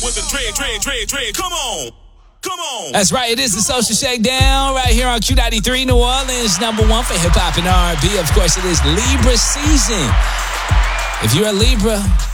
with the dread. Come on. Come on. That's right. It is the Social Shakedown right here on Q93, New Orleans, #1 for hip-hop and R&B. Of course, it is Libra season. If you're a Libra,